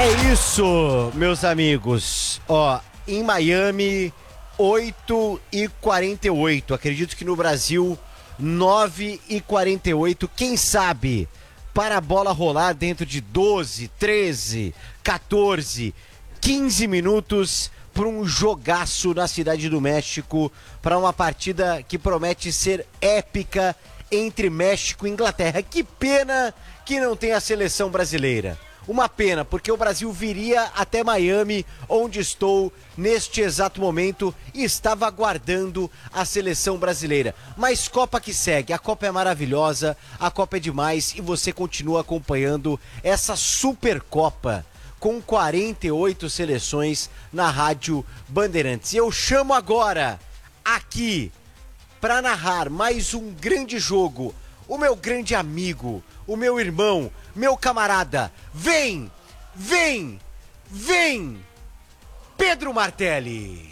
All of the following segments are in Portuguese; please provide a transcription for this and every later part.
É isso, meus amigos. Ó, em Miami, 8h48. Acredito que no Brasil, 9h48. Quem sabe, para a bola rolar dentro de 12, 13, 14, 15 minutos para um jogaço na Cidade do México, para uma partida que promete ser épica entre México e Inglaterra. Que pena que não tem a seleção brasileira. Uma pena, porque o Brasil viria até Miami, onde estou neste exato momento, e estava aguardando a seleção brasileira. Mas Copa que segue, a Copa é maravilhosa, a Copa é demais, e você continua acompanhando essa Supercopa com 48 seleções na Rádio Bandeirantes. E eu chamo agora, aqui, para narrar mais um grande jogo, o meu grande amigo, o meu irmão, meu camarada, vem, Pedro Martelli.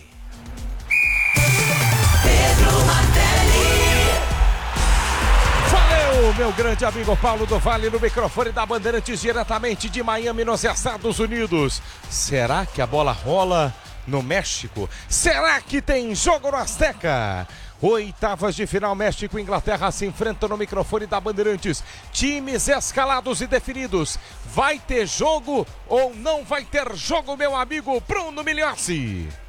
Valeu, meu grande amigo Paulo do Vale, no microfone da Bandeirantes, diretamente de Miami, nos Estados Unidos. Será que a bola rola no México? Será que tem jogo no Azteca? Oitavas de final, México e Inglaterra se enfrentam no microfone da Bandeirantes. Times escalados e definidos. Vai ter jogo ou não vai ter jogo, meu amigo Bruno Migliozzi?